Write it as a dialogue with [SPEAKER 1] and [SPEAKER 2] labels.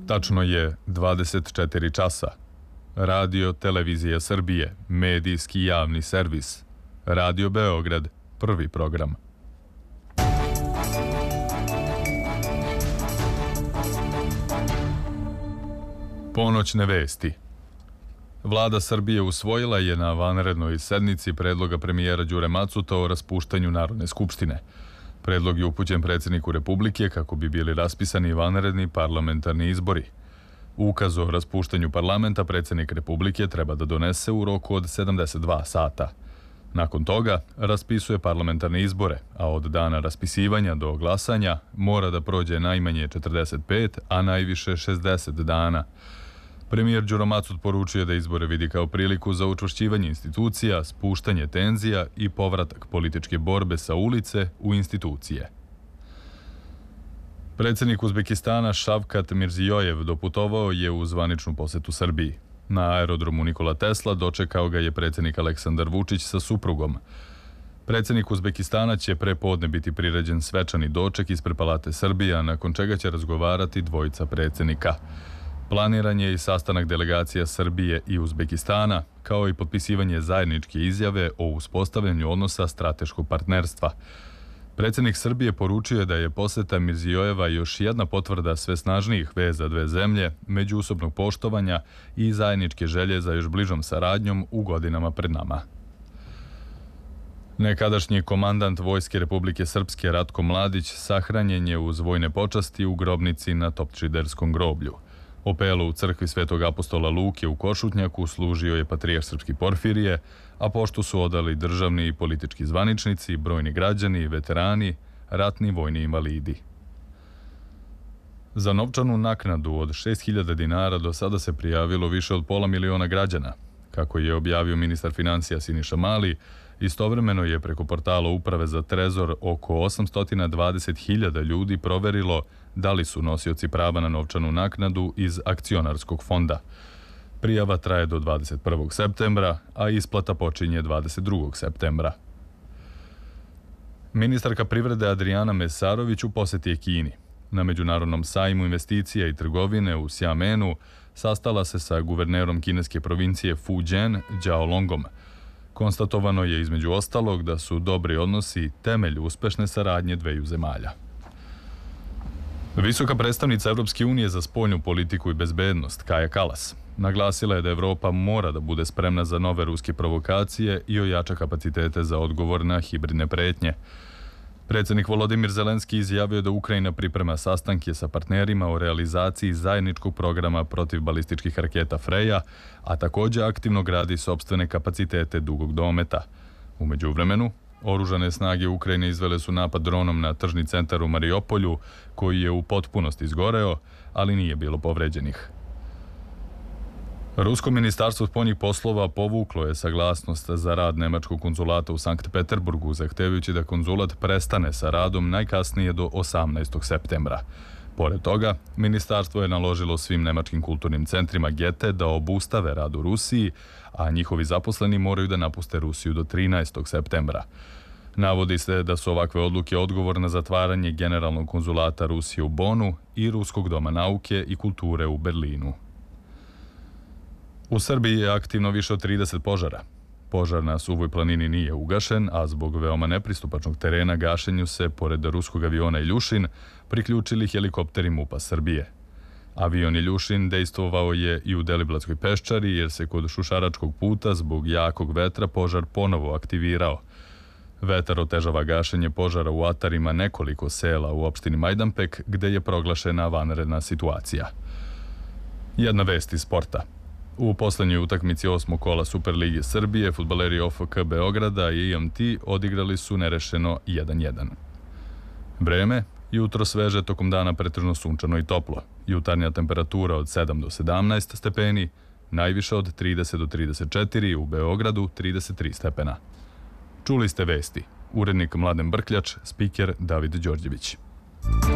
[SPEAKER 1] Tačno je 24 časa. Radio Televizija Srbije, medijski javni servis. Radio Beograd, prvi program. Ponoćne vesti. Vlada Srbije usvojila je na vanrednoj sednici predloga premijera Đure Macuta o raspuštanju Narodne skupštine. Predlog je upućen predsjedniku Republike kako bi bili raspisani vanredni parlamentarni izbori. Ukaz o raspuštanju parlamenta predsjednik Republike treba da donese u roku od 72 sata. Nakon toga raspisuje parlamentarne izbore, a od dana raspisivanja do glasanja mora da prođe najmanje 45, a najviše 60 dana. Premijer Đuro Macut poručuje da izbore vidi kao priliku za učvršćivanje institucija, spuštanje tenzija i povratak političke borbe sa ulice u institucije. Predsjednik Uzbekistana Šavkat Mirzijojev doputovao je u zvaničnu posetu Srbiji. Na aerodromu Nikola Tesla dočekao ga je predsjednik Aleksandar Vučić sa suprugom. Predsjednik Uzbekistana će pre podne biti priređen svečani doček ispred Palate Srbija, nakon čega će razgovarati dvojica predsjednika. Planiran je i sastanak delegacija Srbije i Uzbekistana, kao i potpisivanje zajedničke izjave o uspostavljanju odnosa strateškog partnerstva. Predsjednik Srbije poručio da je poseta Mirzijojeva još jedna potvrda sve snažnijih veza dve zemlje, međusobnog poštovanja i zajedničke želje za još bližom saradnjom u godinama pred nama. Nekadašnji komandant Vojske Republike Srpske Ratko Mladić sahranjen je uz vojne počasti u grobnici na Topčiderskom groblju. Opelo u crkvi Svetog apostola Luke u Košutnjaku služio je patrijarh srpski Porfirije, a poštu su odali državni i politički zvaničnici, brojni građani, veterani, ratni vojni invalidi. Za novčanu naknadu od 6.000 dinara do sada se prijavilo više od 500.000 građana. Kako je objavio ministar financija Siniša Mali, istovremeno je preko portala Uprave za trezor oko 820.000 ljudi proverilo da li su nosioci prava na novčanu naknadu iz akcionarskog fonda. Prijava traje do 21. septembra, a isplata počinje 22. septembra. Ministarka privrede Adrijana Mesarović u poseti je Kini. Na Međunarodnom sajmu investicija i trgovine u Xiamenu sastala se sa guvernerom kineske provincije Fujian, Zhao Longom. Konstatovano je između ostalog da su dobri odnosi temelj uspešne saradnje dveju zemalja. Visoka predstavnica Evropske unije za spoljnu politiku i bezbednost, Kaja Kalas, naglasila je da Evropa mora da bude spremna za nove ruske provokacije i ojača kapacitete za odgovor na hibridne pretnje. Predsjednik Volodimir Zelenski izjavio da Ukrajina priprema sastanke sa partnerima o realizaciji zajedničkog programa protiv balističkih raketa Freja, a također aktivno gradi sopstvene kapacitete dugog dometa. U međuvremenu, oružane snage Ukrajine izvele su napad dronom na tržni centar u Mariupolju, koji je u potpunosti izgoreo, ali nije bilo povređenih. Rusko ministarstvo spoljnih poslova povuklo je saglasnost za rad nemačkog konzulata u Sankt Peterburgu, zahtevajući da konzulat prestane sa radom najkasnije do 18. septembra. Pored toga, ministarstvo je naložilo svim nemačkim kulturnim centrima Gete da obustave rad u Rusiji, a njihovi zaposleni moraju da napuste Rusiju do 13. septembra. Navodi se da su ovakve odluke odgovor na zatvaranje generalnog konzulata Rusije u Bonu i Ruskog doma nauke i kulture u Berlinu. U Srbiji je aktivno više od 30 požara. Požar na Suvoj planini nije ugašen, a zbog veoma nepristupačnog terena gašenju se, pored ruskog aviona Iljušin, priključili helikopteri MUP-a Srbije. Avion Iljušin dejstvovao je i u Deliblatskoj peščari, jer se kod Šušaračkog puta zbog jakog vetra požar ponovo aktivirao. Vetar otežava gašenje požara u atarima nekoliko sela u opštini Majdanpek, gde je proglašena vanredna situacija. Jedna vest iz sporta. U poslednjoj utakmici 8. kola Superlige Srbije, fudbaleri OFK Beograda i IMT odigrali su nerešeno 1:1. Vreme, jutro sveže, tokom dana pretežno sunčano i toplo. Jutarnja temperatura od 7 do 17 stepeni, najviša od 30 do 34, u Beogradu 33 stepena. Čuli ste vesti. Urednik Mladen Brkljač, spiker David Đorđević.